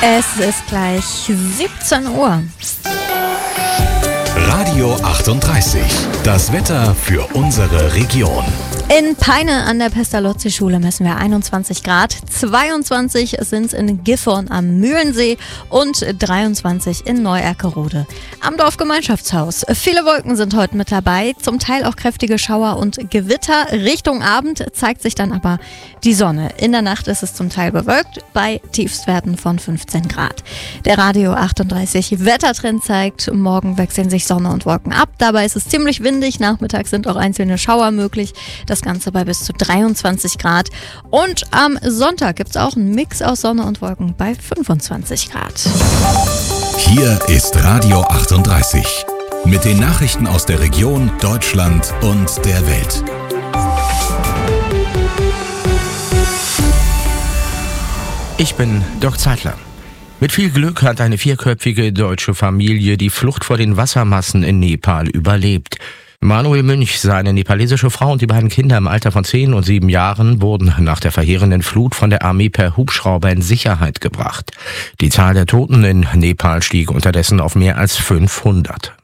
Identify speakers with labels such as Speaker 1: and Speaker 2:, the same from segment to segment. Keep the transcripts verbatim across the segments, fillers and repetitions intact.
Speaker 1: Es ist gleich siebzehn Uhr.
Speaker 2: Radio achtunddreißig. Das Wetter für unsere Region.
Speaker 1: In Peine an der Pestalozzi-Schule messen wir einundzwanzig Grad, zweiundzwanzig sind es in Gifhorn am Mühlensee und dreiundzwanzig in Neu-Erkerode am Dorfgemeinschaftshaus. Viele Wolken sind heute mit dabei, zum Teil auch kräftige Schauer und Gewitter. Richtung Abend zeigt sich dann aber die Sonne. In der Nacht ist es zum Teil bewölkt bei Tiefstwerten von fünfzehn Grad. Der Radio achtunddreißig Wettertrend zeigt, morgen wechseln sich Sonne und Wolken ab. Dabei ist es ziemlich windig, nachmittags sind auch einzelne Schauer möglich. Das Ganze bei bis zu dreiundzwanzig Grad. Und am Sonntag gibt es auch einen Mix aus Sonne und Wolken bei fünfundzwanzig Grad.
Speaker 2: Hier ist Radio achtunddreißig. Mit den Nachrichten aus der Region, Deutschland und der Welt.
Speaker 3: Ich bin Dirk Zeitler. Mit viel Glück hat eine vierköpfige deutsche Familie die Flucht vor den Wassermassen in Nepal überlebt. Manuel Münch, seine nepalesische Frau und die beiden Kinder im Alter von zehn und sieben Jahren wurden nach der verheerenden Flut von der Armee per Hubschrauber in Sicherheit gebracht. Die Zahl der Toten in Nepal stieg unterdessen auf mehr als fünfhundert.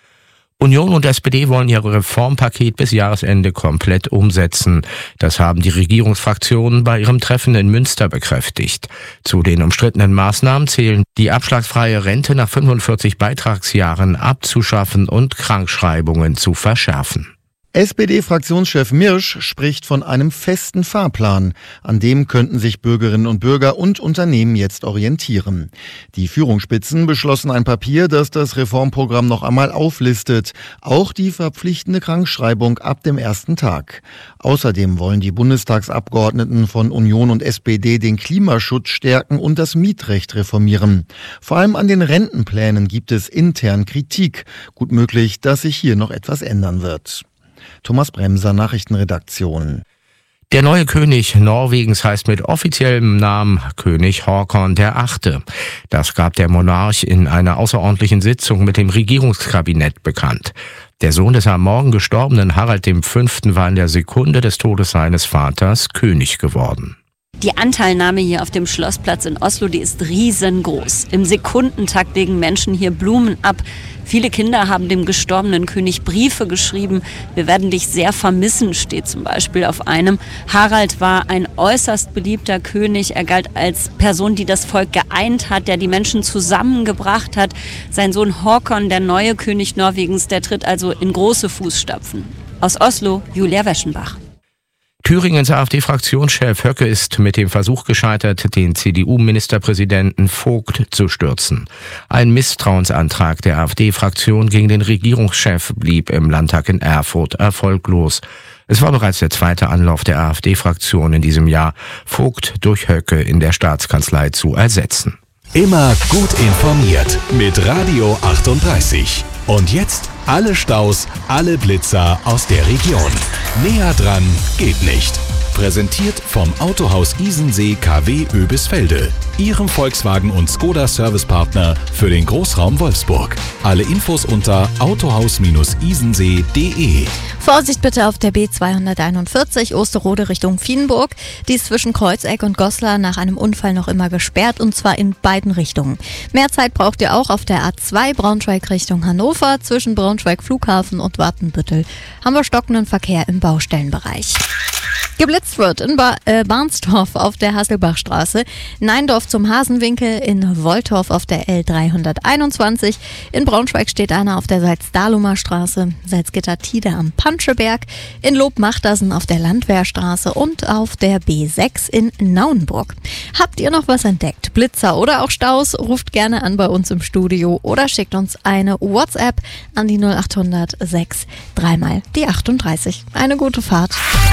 Speaker 3: Union und S P D wollen ihr Reformpaket bis Jahresende komplett umsetzen. Das haben die Regierungsfraktionen bei ihrem Treffen in Münster bekräftigt. Zu den umstrittenen Maßnahmen zählen, die abschlagsfreie Rente nach fünfundvierzig Beitragsjahren abzuschaffen und Krankschreibungen zu verschärfen.
Speaker 4: S P D-Fraktionschef Mirsch spricht von einem festen Fahrplan. An dem könnten sich Bürgerinnen und Bürger und Unternehmen jetzt orientieren. Die Führungsspitzen beschlossen ein Papier, das das Reformprogramm noch einmal auflistet. Auch die verpflichtende Krankschreibung ab dem ersten Tag. Außerdem wollen die Bundestagsabgeordneten von Union und S P D den Klimaschutz stärken und das Mietrecht reformieren. Vor allem an den Rentenplänen gibt es intern Kritik. Gut möglich, dass sich hier noch etwas ändern wird. Thomas Bremser, Nachrichtenredaktion.
Speaker 3: Der neue König Norwegens heißt mit offiziellem Namen König Håkon der Achte. Das gab der Monarch in einer außerordentlichen Sitzung mit dem Regierungskabinett bekannt. Der Sohn des am Morgen gestorbenen Harald der Fünfte war in der Sekunde des Todes seines Vaters König geworden.
Speaker 5: Die Anteilnahme hier auf dem Schlossplatz in Oslo, die ist riesengroß. Im Sekundentakt legen Menschen hier Blumen ab. Viele Kinder haben dem gestorbenen König Briefe geschrieben. Wir werden dich sehr vermissen, steht zum Beispiel auf einem. Harald war ein äußerst beliebter König. Er galt als Person, die das Volk geeint hat, der die Menschen zusammengebracht hat. Sein Sohn Håkon, der neue König Norwegens, der tritt also in große Fußstapfen. Aus Oslo, Julia Weschenbach.
Speaker 3: Thüringens AfD-Fraktionschef Höcke ist mit dem Versuch gescheitert, den C D U-Ministerpräsidenten Vogt zu stürzen. Ein Misstrauensantrag der AfD-Fraktion gegen den Regierungschef blieb im Landtag in Erfurt erfolglos. Es war bereits der zweite Anlauf der AfD-Fraktion in diesem Jahr, Vogt durch Höcke in der Staatskanzlei zu ersetzen.
Speaker 2: Immer gut informiert mit Radio achtunddreißig. Und jetzt alle Staus, alle Blitzer aus der Region. Näher dran geht nicht. Präsentiert vom Autohaus Isensee K W Oebisfelde, Ihrem Volkswagen und Skoda Servicepartner für den Großraum Wolfsburg. Alle Infos unter autohaus isensee punkt de.
Speaker 1: Vorsicht bitte auf der B zweihunderteinundvierzig Osterode Richtung Vienburg. Die ist zwischen Kreuzeck und Goslar nach einem Unfall noch immer gesperrt und zwar in beiden Richtungen. Mehr Zeit braucht ihr auch auf der A zwei Braunschweig Richtung Hannover. Zwischen Braunschweig Flughafen und Wartenbüttel haben wir stockenden Verkehr im Baustellenbereich. Geblitzt wird in ba- äh, Barnsdorf auf der Hasselbachstraße, Neindorf zum Hasenwinkel, in Woltorf auf der L dreihunderteinundzwanzig, in Braunschweig steht einer auf der Salzdahlumer Straße, Salzgitter-Tide am Panscheberg, in Lobmachtersen auf der Landwehrstraße und auf der B sechs in Nauenburg. Habt ihr noch was entdeckt? Blitzer oder auch Staus? Ruft gerne an bei uns im Studio oder schickt uns eine WhatsApp an die null achthundert sechs dreimal die achtunddreißig. Eine gute Fahrt.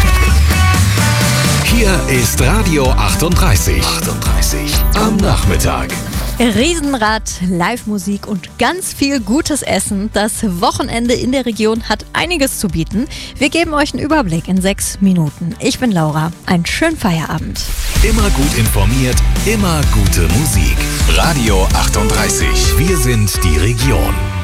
Speaker 2: Hier ist Radio achtunddreißig. achtunddreißig am Nachmittag.
Speaker 1: Riesenrad, Live-Musik und ganz viel gutes Essen. Das Wochenende in der Region hat einiges zu bieten. Wir geben euch einen Überblick in sechs Minuten. Ich bin Laura. Einen schönen Feierabend.
Speaker 2: Immer gut informiert, immer gute Musik. Radio achtunddreißig. Wir sind die Region.